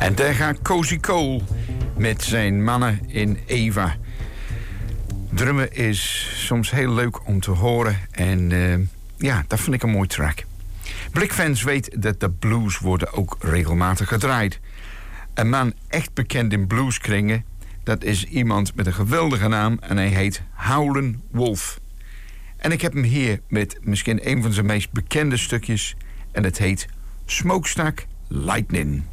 En daar gaat Cozy Cole met zijn mannen in Eva. Drummen is soms heel leuk om te horen. En dat vind ik een mooi track. Blikfans weet dat de blues worden ook regelmatig gedraaid. Een man echt bekend in blueskringen, dat is iemand met een geweldige naam en hij heet Howlin' Wolf. En ik heb hem hier met misschien een van zijn meest bekende stukjes en het heet Smokestack Lightning.